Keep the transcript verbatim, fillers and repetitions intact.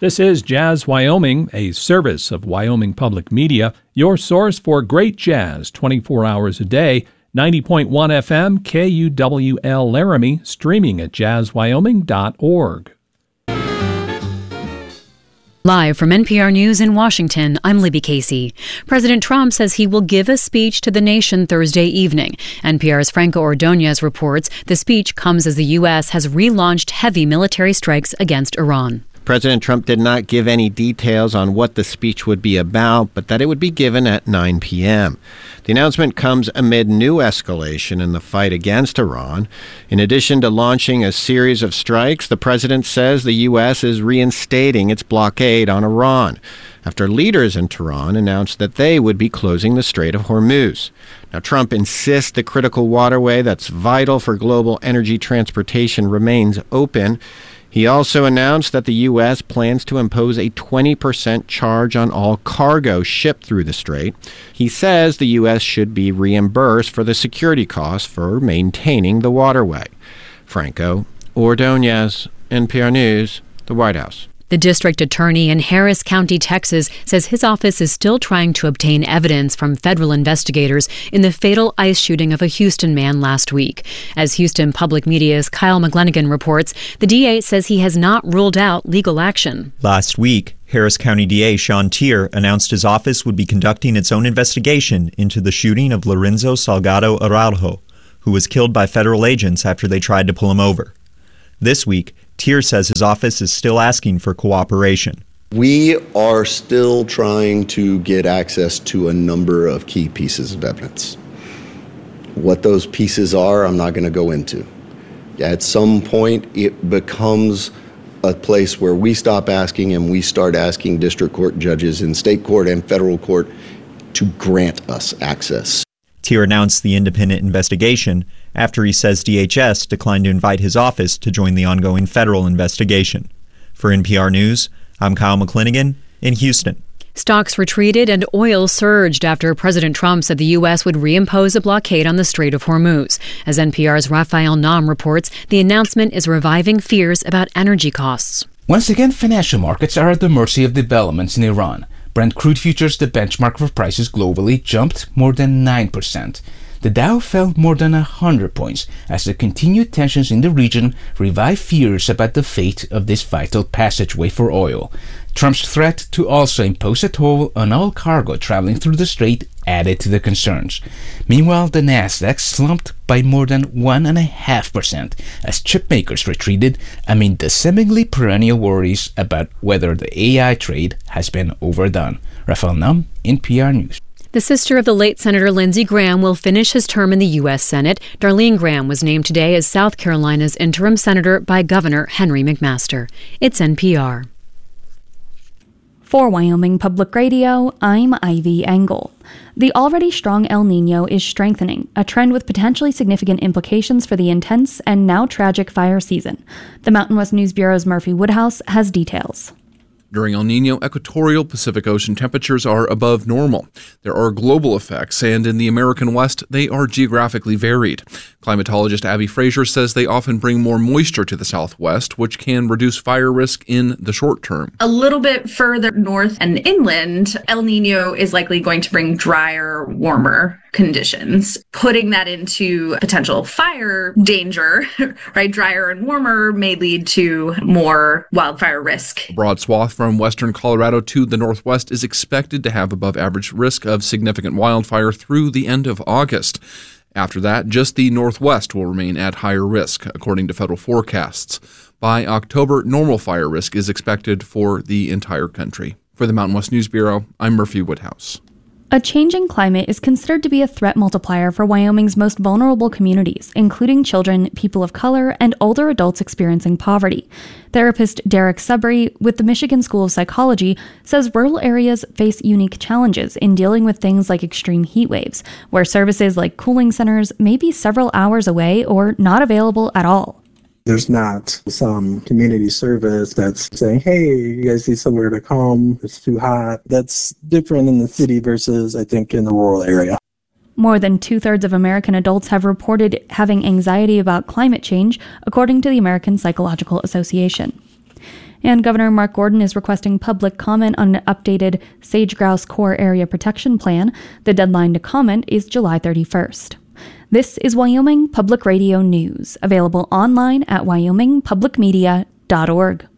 This is Jazz Wyoming, a service of Wyoming Public Media, your source for great jazz twenty-four hours a day. ninety point one F M, K U W L Laramie, streaming at jazz wyoming dot org. Live from N P R News in Washington, I'm Libby Casey. President Trump says he will give a speech to the nation Thursday evening. N P R's Franco Ordonez reports the speech comes as the U S has relaunched heavy military strikes against Iran. President Trump did not give any details on what the speech would be about, but that it would be given at nine p.m. The announcement comes amid new escalation in the fight against Iran. In addition to launching a series of strikes, the president says the U S is reinstating its blockade on Iran, after leaders in Tehran announced that they would be closing the Strait of Hormuz. Now, Trump insists the critical waterway that's vital for global energy transportation remains open. He also announced that the U S plans to impose a twenty percent charge on all cargo shipped through the strait. He says the U S should be reimbursed for the security costs for maintaining the waterway. Franco Ordonez, N P R News, the White House. The district attorney in Harris County, Texas, says his office is still trying to obtain evidence from federal investigators in the fatal ICE shooting of a Houston man last week. As Houston Public Media's Kyle McGlenigan reports, the D A says he has not ruled out legal action. Last week, Harris County D A Sean Tier announced his office would be conducting its own investigation into the shooting of Lorenzo Salgado Araujo, who was killed by federal agents after they tried to pull him over. This week, Tier says his office is still asking for cooperation. We are still trying to get access to a number of key pieces of evidence. What those pieces are, I'm not going to go into. At some point, it becomes a place where we stop asking and we start asking district court judges in state court and federal court to grant us access. Tier announced the independent investigation after he says D H S declined to invite his office to join the ongoing federal investigation. For N P R News, I'm Kyle McClinigan in Houston. Stocks retreated and oil surged after President Trump said the U S would reimpose a blockade on the Strait of Hormuz. As N P R's Raphael Nam reports, the announcement is reviving fears about energy costs. Once again, financial markets are at the mercy of developments in Iran. Brent crude futures, the benchmark for prices globally, jumped more than nine percent. The Dow fell more than one hundred points as the continued tensions in the region revive fears about the fate of this vital passageway for oil. Trump's threat to also impose a toll on all cargo traveling through the strait added to the concerns. Meanwhile, the Nasdaq slumped by more than one point five percent as chip makers retreated amid the seemingly perennial worries about whether the A I trade has been overdone. Raphael Nam, N P R News. The sister of the late Senator Lindsey Graham will finish his term in the U S Senate. Darlene Graham was named today as South Carolina's interim senator by Governor Henry McMaster. It's N P R. For Wyoming Public Radio, I'm Ivy Engel. The already strong El Niño is strengthening, a trend with potentially significant implications for the intense and now tragic fire season. The Mountain West News Bureau's Murphy Woodhouse has details. During El Niño, equatorial Pacific Ocean temperatures are above normal. There are global effects, and in the American West, they are geographically varied. Climatologist Abby Fraser says they often bring more moisture to the Southwest, which can reduce fire risk in the short term. A little bit further north and inland, El Niño is likely going to bring drier, warmer conditions, putting that into potential fire danger, right? Drier and warmer may lead to more wildfire risk. A broad swath from western Colorado to the northwest is expected to have above average risk of significant wildfire through the end of August. After that, just the northwest will remain at higher risk, according to federal forecasts. By October, normal fire risk is expected for the entire country. For the Mountain West News Bureau, I'm Murphy Woodhouse. A changing climate is considered to be a threat multiplier for Wyoming's most vulnerable communities, including children, people of color, and older adults experiencing poverty. Therapist Derek Subry with the Michigan School of Psychology says rural areas face unique challenges in dealing with things like extreme heat waves, where services like cooling centers may be several hours away or not available at all. There's not some community service that's saying, hey, you guys need somewhere to come, it's too hot. That's different in the city versus, I think, in the rural area. More than two-thirds of American adults have reported having anxiety about climate change, according to the American Psychological Association. And Governor Mark Gordon is requesting public comment on an updated sage-grouse core area protection plan. The deadline to comment is July thirty-first. This is Wyoming Public Radio News, available online at wyoming public media dot org.